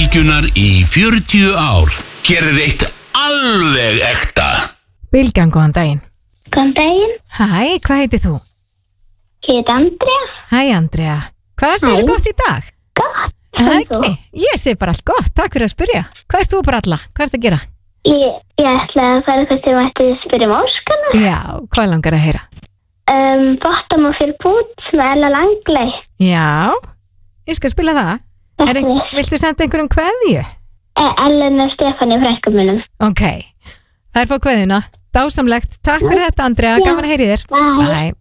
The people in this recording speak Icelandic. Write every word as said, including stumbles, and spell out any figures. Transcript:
Bylgjunar í fjörutíu ár. Hér er eitt alveg ekta. Bylgjan, góðan daginn. Góðan daginn. Hæ, hvað heitir þú? Ég heit Andrea. Hæ, Andrea. Hvað segir gott í dag? Gott. Ekki, ég segi bara allt gott, takk fyrir að spyrja. Hvað ert þú bara alla? Hvað ert að gera? Ég, ég ætla að fara hvort þið mætti spyrja um óskana. Já, hvað langar að heyra? Um, Bottom of your boots með Ella Langley. Já, ég skal spila það. Er, viltu senda einhverjum kveðju? Ellen og Stefáni frænku mínum. Ok, það er fá kveðjuna. Dásamlegt, takk fyrir þetta Andrea, gaman að heyri þér. Bye. Bye.